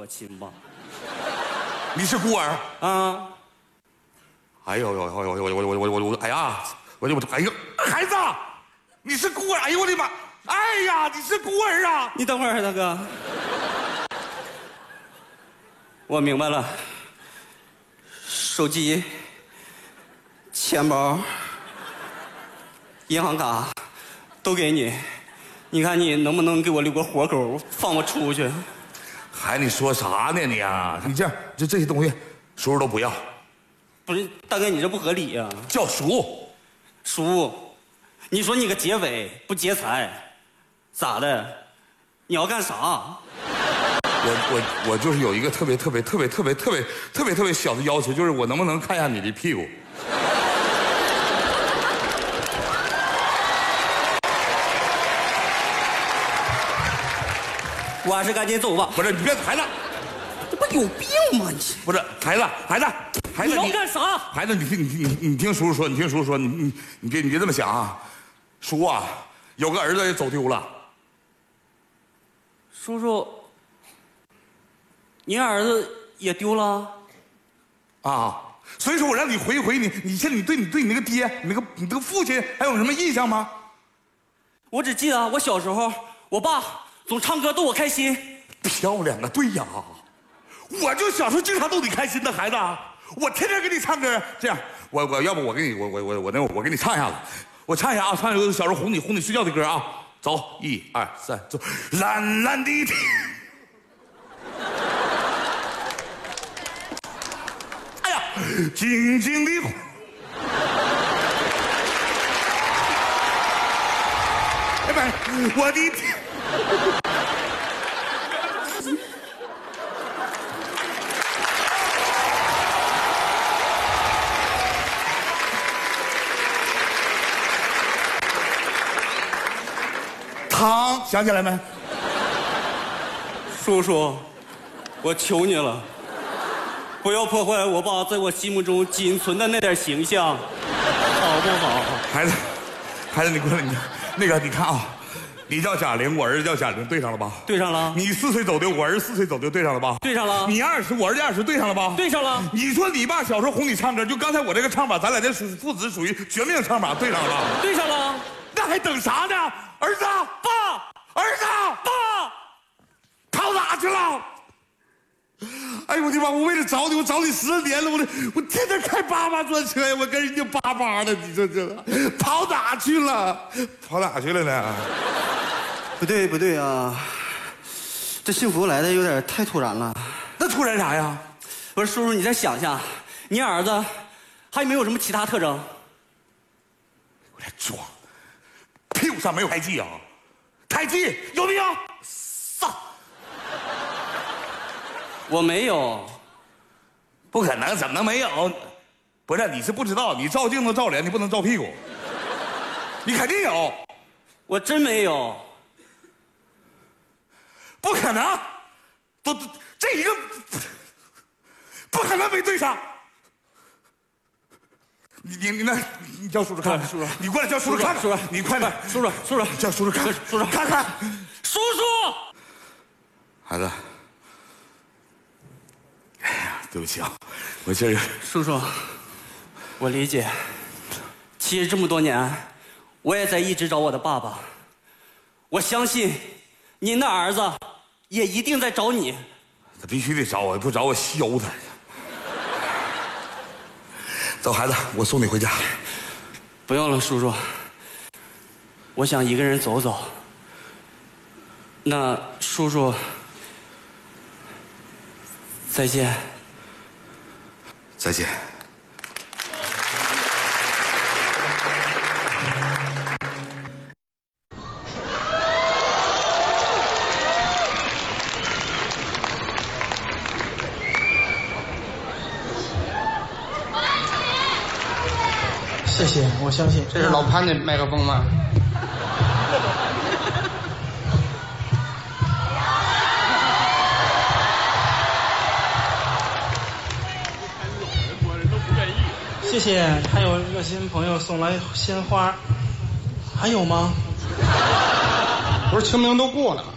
亲吧。 你是孤儿啊？ 哎呦，哎呀，哎呦，孩子，你是孤儿？哎呦我的妈！哎呀，你是孤儿啊！ 你等会儿，大哥，我明白了，手机、钱包、银行卡都给你，你看你能不能给我留个活口，放我出去？ 孩子，你说啥呢你啊？你这样，这些东西，叔叔都不要。 不是，大哥，你这不合理呀！ 叫叔， 叔，你说你个劫匪不劫财，咋的？你要干啥？ 我就是有一个特别小的要求，就是我能不能看一下你的屁股？ 我还是赶紧走吧。 不是，你别孩子， 这不有病吗你？ 不是孩子， 你要干啥？ 孩子，你听叔叔说，你听叔叔说，你别这么想啊。叔啊，有个儿子也走丢了。 叔叔，你儿子也丢了？ 啊，所以说我让你回一回你现在你对你那个爹，你那个父亲还有什么印象吗？ 我只记得我小时候，我爸总唱歌逗我开心。 漂亮啊，对呀，我就小时候经常逗你开心的孩子，我天天给你唱歌。这样，我要不我给你我给你唱一下子，我唱一下啊，唱一个小时候哄你睡觉的歌啊。走，1、2、3，走。蓝蓝的天。哎呀，静静的。哎妈，我的天！汤想起来没？ 叔叔，我求你了，不要破坏我爸在我心目中仅存的那点形象，好不好？ 孩子，你过来，那个你看啊，你叫贾玲，我儿子叫贾玲，对上了吧？ 对上了。 你4岁走丢，我儿子4岁走丢，对上了吧？ 对上了。 你20，我儿子20，对上了吧？ 对上了。 你说你爸小时候哄你唱歌，就刚才我这个唱法，咱俩这父子属于绝命唱法，对上了吧？ 对上了。 那还等啥呢？儿子， 爸， 儿子， 爸， 跑哪去了？哎呦我的妈！我为了找你，我找你10年了，我天天开8专车呀，我跟人家88的，你说这跑哪去了？跑哪去了呢？ 不对啊，这幸福来的有点太突然了。 那突然啥呀？ 不是，叔叔，你再想想，你儿子还有没有什么其他特征？ 我来装，屁股上没有胎记啊？胎记有没有？ 我没有。 不可能，怎么能没有？不是，你是不知道，你照镜子照脸，你不能照屁股。你肯定有。 我真没有。 不可能，这一个不可能没对上。你叫叔叔看看，叔叔，你过来叫叔叔看看， 叔叔， 你快点， 叔叔， 叫叔叔看， 叔叔看看， 叔叔， 孩子，哎呀，对不起啊，我这个叔叔，我理解。其实这么多年，我也在一直找我的爸爸。我相信，您的儿子也一定在找你。 他必须得找我，不找我削他。走，孩子，我送你回家。 不用了，叔叔。我想一个人走走。那叔叔，再见。 再见。 谢谢，我相信这是老潘的麦克风吗？ 谢谢，还有热心朋友送来鲜花，还有吗？ 不是清明都过了。